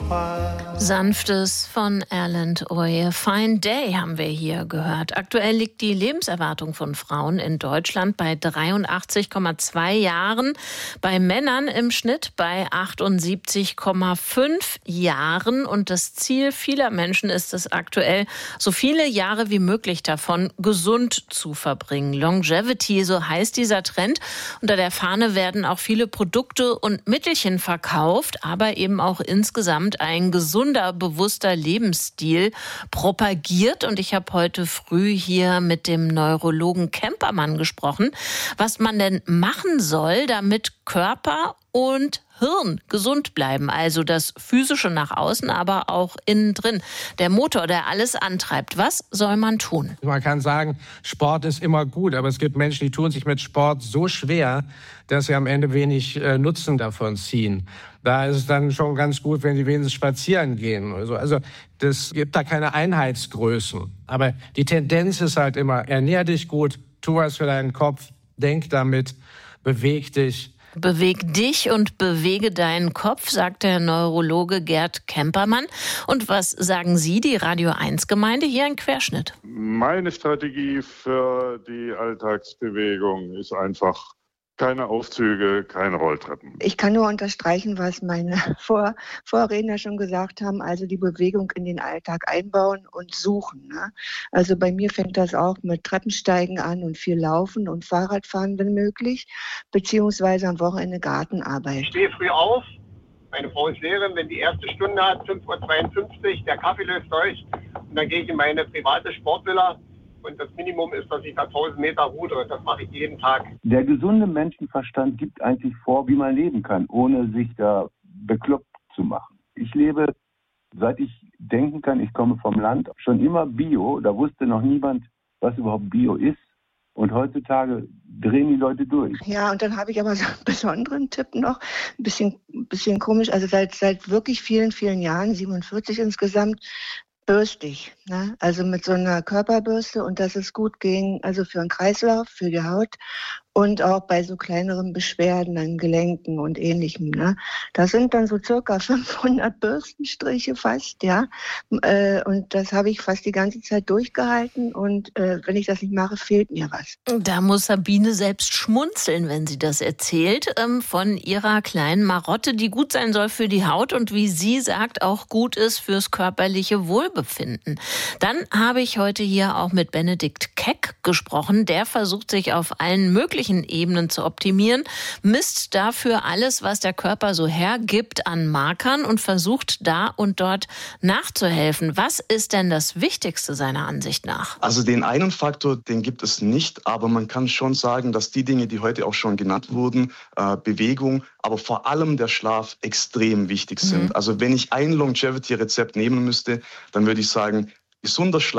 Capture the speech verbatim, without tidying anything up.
Spaß. Sanftes von Erland Oye. Fine Day haben wir hier gehört. Aktuell liegt die Lebenserwartung von Frauen in Deutschland bei dreiundachtzig Komma zwei Jahren, bei Männern im Schnitt bei achtundsiebzig Komma fünf Jahren. Und das Ziel vieler Menschen ist es aktuell, so viele Jahre wie möglich davon gesund zu verbringen. Longevity, so heißt dieser Trend. Unter der Fahne werden auch viele Produkte und Mittelchen verkauft, aber eben auch insgesamt ein gesunder, bewusster Lebensstil propagiert. Und ich habe heute früh hier mit dem Neurologen Kempermann gesprochen, was man denn machen soll, damit Körper und Hirn gesund bleiben. Also das Physische nach außen, aber auch innen drin. Der Motor, der alles antreibt. Was soll man tun? Man kann sagen, Sport ist immer gut, aber es gibt Menschen, die tun sich mit Sport so schwer, dass sie am Ende wenig äh, Nutzen davon ziehen. Da ist es dann schon ganz gut, wenn sie wenigstens spazieren gehen oder so. Also das gibt da keine Einheitsgrößen. Aber die Tendenz ist halt immer, ernähr dich gut, tu was für deinen Kopf, denk damit, beweg dich. Beweg dich und bewege deinen Kopf, sagt der Neurologe Gerd Kempermann. Und was sagen Sie, die Radio eins Gemeinde? Hier ein Querschnitt. Meine Strategie für die Alltagsbewegung ist einfach keine Aufzüge, keine Rolltreppen. Ich kann nur unterstreichen, was meine Vor Vorredner schon gesagt haben, also die Bewegung in den Alltag einbauen und suchen. Ne? Also bei mir fängt das auch mit Treppensteigen an und viel Laufen und Fahrradfahren, wenn möglich, beziehungsweise am Wochenende Gartenarbeit. Ich stehe früh auf, meine Frau ist Lehrerin, wenn die erste Stunde hat, fünf Uhr zweiundfünfzig, der Kaffee löst durch und dann gehe ich in meine private Sportvilla. Und das Minimum ist, dass ich da tausend Meter rudere. Das mache ich jeden Tag. Der gesunde Menschenverstand gibt eigentlich vor, wie man leben kann, ohne sich da bekloppt zu machen. Ich lebe, seit ich denken kann, ich komme vom Land, schon immer Bio. Da wusste noch niemand, was überhaupt Bio ist. Und heutzutage drehen die Leute durch. Ja, und dann habe ich aber so einen besonderen Tipp noch. Ein bisschen, bisschen komisch. Also seit, seit wirklich vielen, vielen Jahren, siebenundvierzig insgesamt, bürstig, ne? Also mit so einer Körperbürste und dass es gut ging, also für den Kreislauf, für die Haut und auch bei so kleineren Beschwerden an Gelenken und Ähnlichem. Ne? Das sind dann so circa fünfhundert Bürstenstriche fast, ja. Äh, und das habe ich fast die ganze Zeit durchgehalten und äh, wenn ich das nicht mache, fehlt mir was. Da muss Sabine selbst schmunzeln, wenn sie das erzählt, ähm, von ihrer kleinen Marotte, die gut sein soll für die Haut und wie sie sagt, auch gut ist fürs körperliche Wohlbefinden. Dann habe ich heute hier auch mit Benedikt Keck gesprochen. Der versucht sich auf allen möglichen Ebenen zu optimieren, misst dafür alles, was der Körper so hergibt an Markern und versucht da und dort nachzuhelfen. Was ist denn das Wichtigste seiner Ansicht nach? Also den einen Faktor, den gibt es nicht, aber man kann schon sagen, dass die Dinge, die heute auch schon genannt wurden, äh, Bewegung, aber vor allem der Schlaf extrem wichtig sind. Mhm. Also wenn ich ein Longevity-Rezept nehmen müsste, dann würde ich sagen, gesunder Schlaf.